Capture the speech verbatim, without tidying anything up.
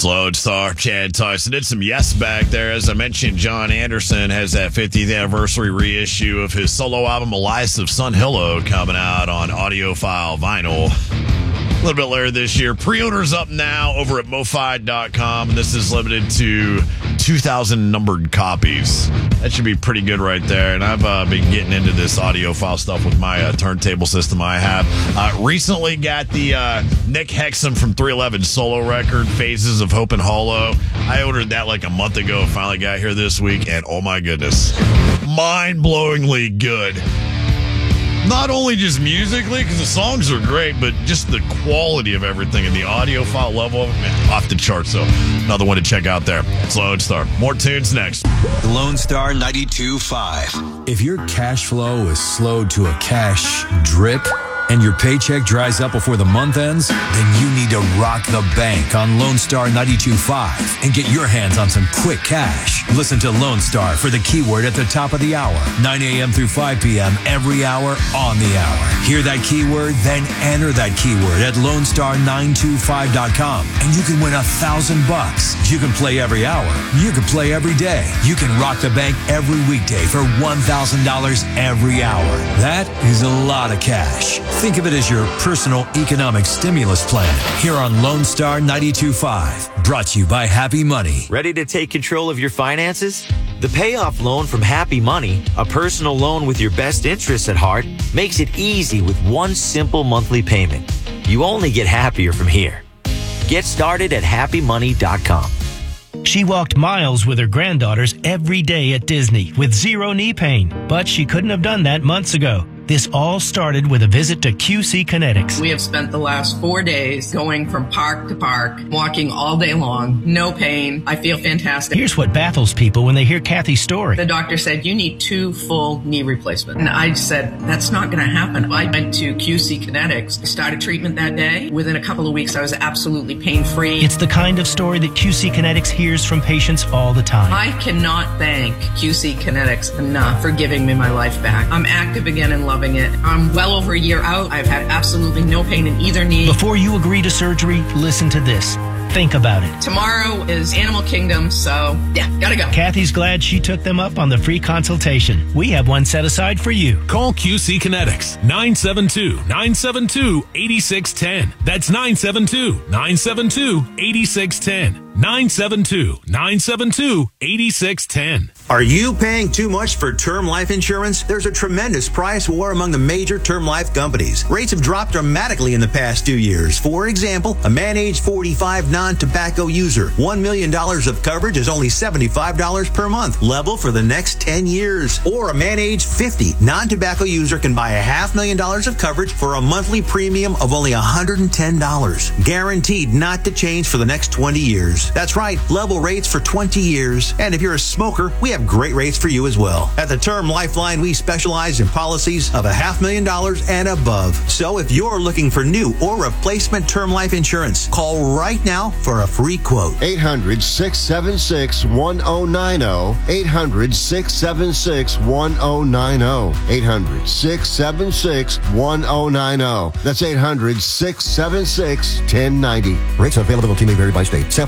Lodestar, Chad Tyson did some yes back there. As I mentioned, John Anderson has that fiftieth anniversary reissue of his solo album, Elias of Sun Hillow, coming out on audiophile vinyl a little bit later this year. Pre-orders up now over at mofi dot com, and this is limited to two thousand numbered copies. That should be pretty good right there. And I've uh, been getting into this audiophile stuff with my uh, turntable system I have. Uh, recently got the uh, Nick Hexum from three eleven solo record, Phases of Hope and Hollow. I ordered that like a month ago, finally got here this week, and oh my goodness, mind-blowingly good. Not only just musically, because the songs are great, but just the quality of everything and the audiophile level of it, man, off the charts. So another one to check out there. It's Lodestar. More tunes next. Lone Star ninety-two point five. If your cash flow is slowed to a cash drip and your paycheck dries up before the month ends, then you need to rock the bank on Lone Star ninety-two point five and get your hands on some quick cash. Listen to Lone Star for the keyword at the top of the hour, nine a.m. through five p.m. every hour on the hour. Hear that keyword, then enter that keyword at lone star nine two five dot com, and you can win a thousand bucks. You can play every hour. You can play every day. You can rock the bank every weekday for one thousand dollars every hour. That is a lot of cash. Think of it as your personal economic stimulus plan here on Lone Star ninety-two point five. Brought to you by Happy Money. Ready to take control of your finances? The payoff loan from Happy Money, a personal loan with your best interests at heart, makes it easy with one simple monthly payment. You only get happier from here. Get started at happy money dot com. She walked miles with her granddaughters every day at Disney with zero knee pain, but she couldn't have done that months ago. This all started with a visit to Q C Kinetics. We have spent the last four days going from park to park, walking all day long, no pain. I feel fantastic. Here's what baffles people when they hear Kathy's story. The doctor said, you need two full knee replacements. And I said, that's not going to happen. I went to Q C Kinetics, started treatment that day. Within a couple of weeks, I was absolutely pain-free. It's the kind of story that Q C Kinetics hears from patients all the time. I cannot thank Q C Kinetics enough for giving me my life back. I'm active again and loving it. I'm well over a year out. I've had absolutely no pain in either knee. Before you agree to surgery, listen to this. Think about it. Tomorrow is Animal Kingdom, so yeah, gotta go. Kathy's glad she took them up on the free consultation. We have one set aside for you. Call Q C Kinetics, nine seven two, nine seven two, eight six one zero. That's nine seven two, nine seven two, eight six one zero. nine seven two, nine seven two, eight six one zero. Are you paying too much for term life insurance? There's a tremendous price war among the major term life companies. Rates have dropped dramatically in the past two years. For example, a man age forty-five non-tobacco user, one million dollars of coverage is only seventy-five dollars per month, level for the next ten years. Or a man age fifty non-tobacco user can buy a half million dollars of coverage for a monthly premium of only one hundred ten dollars, guaranteed not to change for the next twenty years. That's right, level rates for twenty years. And if you're a smoker, we have great rates for you as well. At the Term Lifeline, we specialize in policies of a half million dollars and above. So if you're looking for new or replacement term life insurance, call right now for a free quote. eight hundred, six seven six, one zero nine zero. eight hundred, six seven six, one zero nine zero. eight hundred, six seven six, one zero nine zero. That's eight hundred, six seven six, one zero nine zero. Rates available and may vary by state. Sample